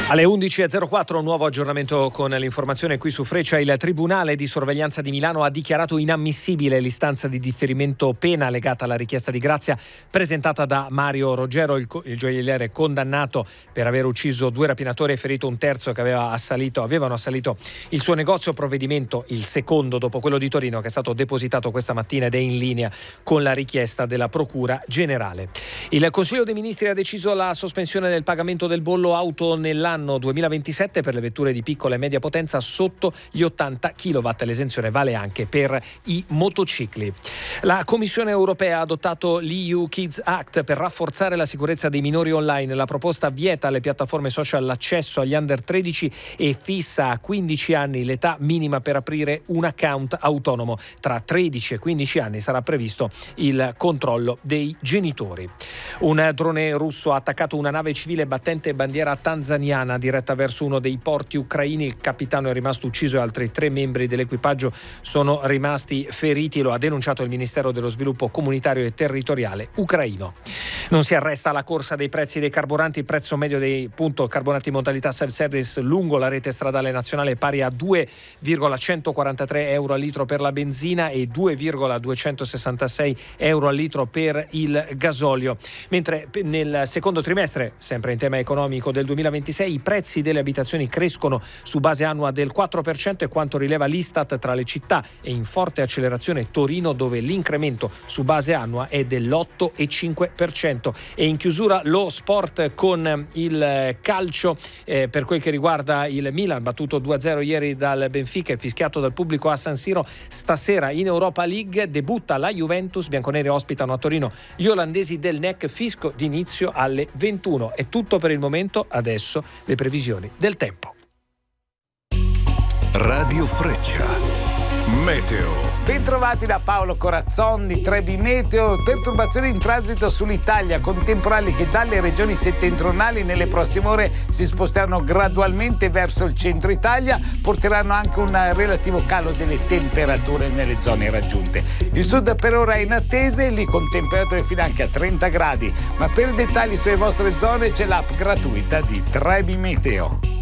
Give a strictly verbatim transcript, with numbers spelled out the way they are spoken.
Alle undici e zero quattro un nuovo aggiornamento con l'informazione qui su Freccia. Il Tribunale di Sorveglianza di Milano ha dichiarato inammissibile l'istanza di differimento pena legata alla richiesta di grazia presentata da Mario Roggero, il, il gioielliere condannato per aver ucciso due rapinatori e ferito un terzo che aveva assalito, avevano assalito il suo negozio. Provvedimento il secondo dopo quello di Torino, che è stato depositato questa mattina ed è in linea con la richiesta della Procura Generale. Il Consiglio dei Ministri ha deciso la sospensione del pagamento del bollo auto nell'anno duemilaventisette per le vetture di piccola e media potenza sotto gli ottanta chilowatt. L'esenzione vale anche per i motocicli. La Commissione europea ha adottato l'E U Kids Act per rafforzare la sicurezza dei minori online. La proposta vieta alle piattaforme social l'accesso agli under tredici e fissa a quindici anni l'età minima per aprire un account autonomo. Tra tredici e quindici anni sarà previsto il controllo dei genitori. Un drone russo ha attaccato una nave civile battente bandiera tanzaniana diretta verso uno dei porti ucraini. Il capitano è rimasto ucciso e altri tre membri dell'equipaggio sono rimasti feriti. Lo ha denunciato il Ministero dello Sviluppo Comunitario e Territoriale ucraino. Non si arresta la corsa dei prezzi dei carburanti. Il prezzo medio dei punto carburanti modalità self-service lungo la rete stradale nazionale è pari a due virgola centoquarantatré euro al litro per la benzina e due virgola duecentosessantasei euro al litro per il gasolio. Mentre nel secondo trimestre, sempre in tema economico, del duemilaventisei, i prezzi delle abitazioni crescono su base annua del quattro per cento, e quanto rileva l'Istat tra le città è in forte accelerazione Torino, dove l'incremento su base annua è dell'otto virgola cinque per cento. E in chiusura lo sport con il calcio, eh, per quel che riguarda il Milan, battuto due a zero ieri dal Benfica e fischiato dal pubblico a San Siro. Stasera in Europa League debutta la Juventus, bianconeri ospitano a Torino gli olandesi del N E C, fisco d'inizio alle ventuno. È tutto per il momento, adesso le previsioni del tempo. Radio Freccia, meteo. Bentrovati da Paolo Corazzon di Trebi Meteo. Perturbazioni in transito sull'Italia, con temporali che dalle regioni settentrionali nelle prossime ore si sposteranno gradualmente verso il centro Italia, porteranno anche un relativo calo delle temperature nelle zone raggiunte. Il sud per ora è in attesa, lì con temperature fino anche a trenta gradi, ma per dettagli sulle vostre zone c'è l'app gratuita di Trebi Meteo.